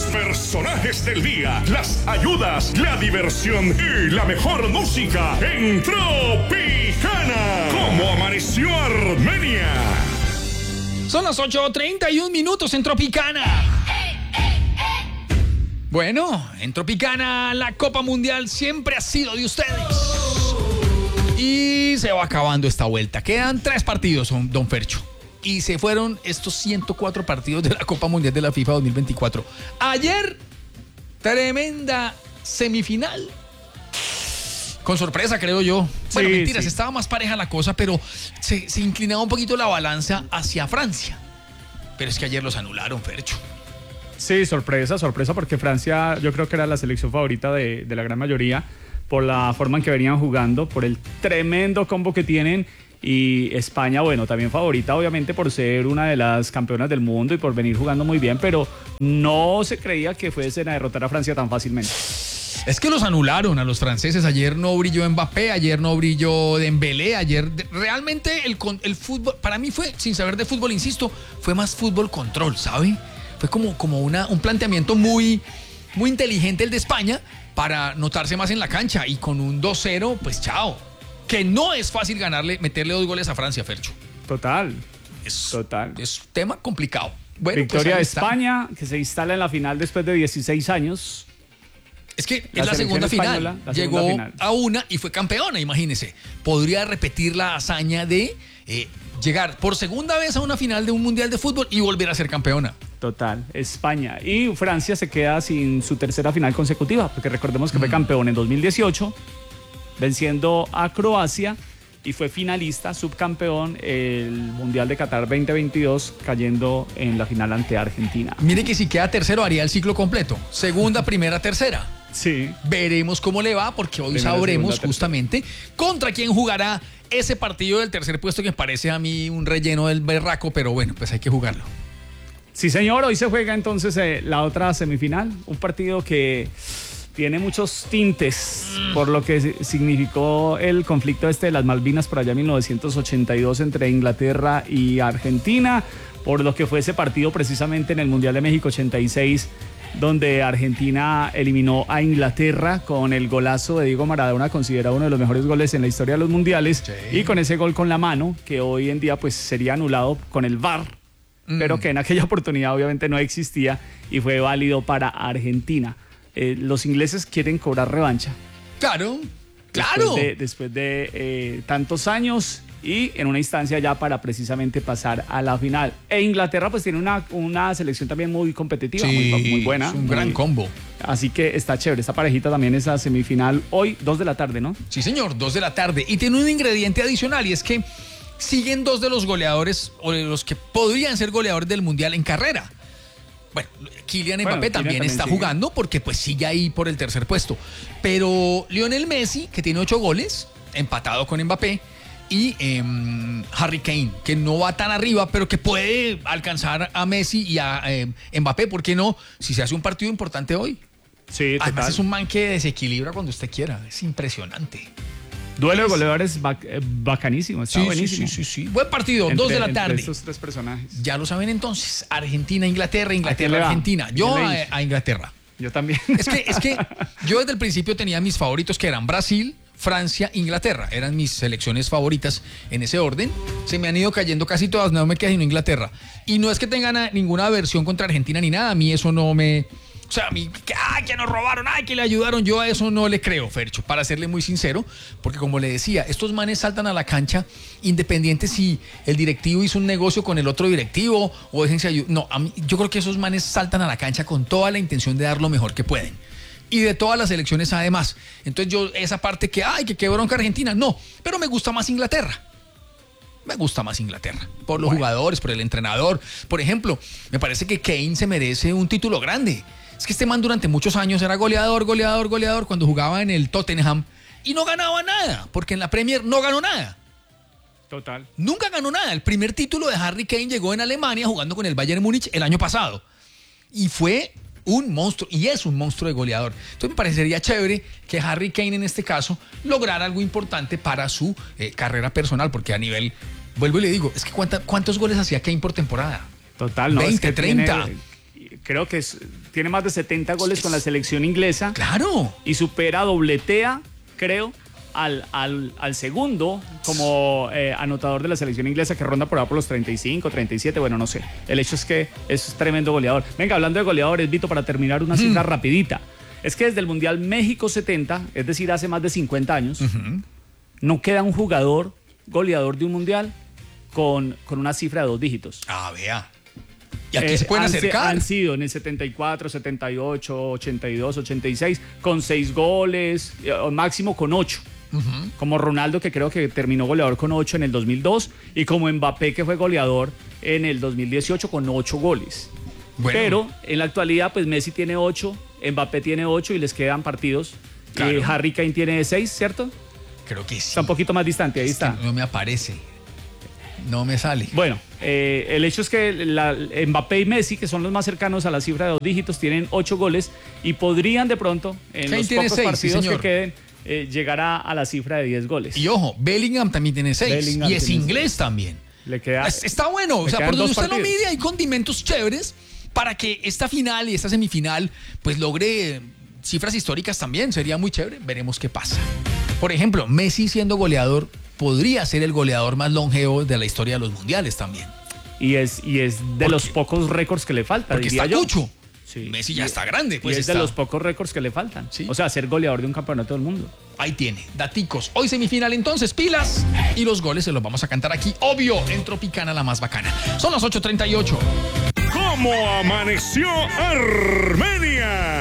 personajes del día, las ayudas, la diversión y la mejor música en Tropicana. ¿Cómo amaneció Armenia? Son las 8:31 en Tropicana. Bueno, en Tropicana la Copa Mundial siempre ha sido de ustedes. Y se va acabando esta vuelta. Quedan 3 partidos, don Fercho. Y se fueron estos 104 partidos de la Copa Mundial de la FIFA 2024. Ayer, tremenda semifinal. Con sorpresa, creo yo. Bueno, Sí, mentiras, sí. estaba más pareja la cosa, pero se inclinaba un poquito la balanza hacia Francia. Pero es que ayer los anularon, Fercho. Sí, sorpresa, porque Francia yo creo que era la selección favorita de la gran mayoría por la forma en que venían jugando, por el tremendo combo que tienen. Y España, bueno, también favorita obviamente por ser una de las campeonas del mundo y por venir jugando muy bien, pero no se creía que fuesen a derrotar a Francia tan fácilmente. Es que los anularon a los franceses. Ayer no brilló Mbappé, ayer no brilló Dembélé, realmente el fútbol, para mí fue, sin saber de fútbol, insisto, fue más fútbol control, ¿sabe? Fue como un planteamiento muy, muy inteligente el de España para notarse más en la cancha, y con un 2-0, pues chao. Que no es fácil meterle 2 goles a Francia, Fercho. Total. Es tema complicado. Bueno, Victoria pues de ahí está. España, que se instala en la final después de 16 años. Es que La es la segunda selección final. española, la Llegó segunda final. a una y fue campeona, imagínese. Podría repetir la hazaña de llegar por segunda vez a una final de un mundial de fútbol y volver a ser campeona. Total, España. Y Francia se queda sin su tercera final consecutiva, porque recordemos que fue campeón en 2018, venciendo a Croacia, y fue finalista, subcampeón, el Mundial de Qatar 2022, cayendo en la final ante Argentina. Mire que si queda tercero haría el ciclo completo. Segunda, primera, tercera. Sí. Veremos cómo le va, porque hoy Primera, sabremos segunda, justamente contra quién jugará ese partido del tercer puesto, que me parece a mí un relleno del berraco, pero bueno, pues hay que jugarlo. Sí, señor, hoy se juega entonces la otra semifinal, un partido que tiene muchos tintes por lo que significó el conflicto de las Malvinas por allá en 1982 entre Inglaterra y Argentina, por lo que fue ese partido precisamente en el Mundial de México 86, donde Argentina eliminó a Inglaterra con el golazo de Diego Maradona, considerado uno de los mejores goles en la historia de los mundiales, Sí. y con ese gol con la mano, que hoy en día pues sería anulado con el VAR, pero que en aquella oportunidad obviamente no existía y fue válido para Argentina. Los ingleses quieren cobrar revancha. Claro. Después de tantos años, y en una instancia ya para precisamente pasar a la final. E Inglaterra pues tiene una selección también muy competitiva, muy buena. Es un gran combo. Así que está chévere, esta parejita también, esa semifinal hoy, 2 de la tarde, ¿no? Sí, señor, 2 de la tarde. Y tiene un ingrediente adicional, y es que siguen 2 de los goleadores, o de los que podrían ser goleadores del Mundial en carrera. Bueno, Kylian Mbappé también está sigue jugando, porque pues sigue ahí por el tercer puesto. Pero Lionel Messi, que tiene 8 goles, empatado con Mbappé, y Harry Kane, que no va tan arriba, pero que puede alcanzar a Messi y a Mbappé, ¿por qué no? Si se hace un partido importante hoy. Sí, Además total. es un man que desequilibra cuando usted quiera, es impresionante. Duelo de goleadores bacanísimo, está buenísimo. Sí. Buen partido, 2 de la tarde. Entre estos 3 personajes. Ya lo saben entonces, Argentina, Inglaterra, ¿A quién le Inglaterra, va? Argentina. ¿A Yo quién le dice? a Inglaterra. Yo también. Es que yo desde el principio tenía mis favoritos, que eran Brasil, Francia, Inglaterra. Eran mis selecciones favoritas en ese orden. Se me han ido cayendo casi todas, no me queda sino Inglaterra. Y no es que tengan ninguna aversión contra Argentina ni nada, a mí eso no me... O sea, a mí, que nos robaron, que le ayudaron, yo a eso no le creo, Fercho, para serle muy sincero, porque como le decía, estos manes saltan a la cancha independiente si el directivo hizo un negocio con el otro directivo o déjense ayudar. No, yo creo que esos manes saltan a la cancha con toda la intención de dar lo mejor que pueden. Y de todas las elecciones además. Entonces yo, esa parte que qué bronca Argentina, no, pero me gusta más Inglaterra. Me gusta más Inglaterra, por los jugadores, por el entrenador. Por ejemplo, me parece que Kane se merece un título grande. Es que este man durante muchos años era goleador cuando jugaba en el Tottenham y no ganaba nada, porque en la Premier no ganó nada. Total. Nunca ganó nada. El primer título de Harry Kane llegó en Alemania jugando con el Bayern Múnich el año pasado. Y fue un monstruo, y es un monstruo de goleador. Entonces me parecería chévere que Harry Kane en este caso lograra algo importante para su carrera personal, porque a nivel, vuelvo y le digo, es que ¿cuántos goles hacía Kane por temporada? Total, no, 20, es que 30. creo que tiene más de 70 goles con la selección inglesa. Claro. Y dobletea, creo, al segundo como anotador de la selección inglesa, que ronda por ahí por los 35, 37, bueno, no sé. El hecho es que es tremendo goleador. Venga, hablando de goleadores, Vito, para terminar una cifra rapidita. Es que desde el Mundial México 70, es decir, hace más de 50 años, no queda un jugador goleador de un Mundial con una cifra de 2 dígitos. Ah, vea. Y aquí se pueden acercar. Han sido en el 74, 78, 82, 86, con 6 goles, o máximo con 8. Como Ronaldo, que creo que terminó goleador con 8 en el 2002, y como Mbappé, que fue goleador en el 2018 con 8 goles. Bueno. Pero en la actualidad, pues Messi tiene 8, Mbappé tiene 8 y les quedan partidos. Claro. Harry Kane tiene 6, ¿cierto? Creo que sí. Está un poquito más distante, ahí está. No me aparece. No me sale. Bueno, el hecho es que Mbappé y Messi, que son los más cercanos a la cifra de 2 dígitos, tienen 8 goles y podrían de pronto, en los pocos 6, partidos que queden, llegar a la cifra de 10 goles. Y ojo, Bellingham también tiene 6 y es inglés también. Le queda, está bueno, o sea, por donde usted lo mide hay condimentos chéveres para que esta final y esta semifinal pues logre cifras históricas también. Sería muy chévere, veremos qué pasa. Por ejemplo, Messi siendo goleador podría ser el goleador más longevo de la historia de los mundiales también. Y es de los pocos récords que le faltan. Porque está Cucho. Sí. Messi ya está grande. Pues y es de los pocos récords que le faltan. ¿Sí? O sea, ser goleador de un campeonato del mundo. Ahí tiene, daticos. Hoy semifinal entonces, pilas. Y los goles se los vamos a cantar aquí, obvio, en Tropicana, la más bacana. Son las 8:38. ¿Cómo amaneció Armenia?